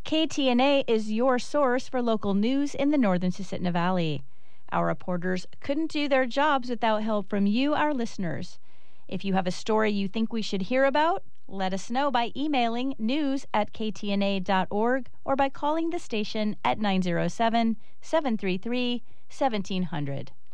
KTNA is your source for local news in the Northern Susitna Valley. Our reporters couldn't do their jobs without help from you, our listeners. If you have a story you think we should hear about, let us know by emailing news@ktna.org or by calling the station at 907-733-1700.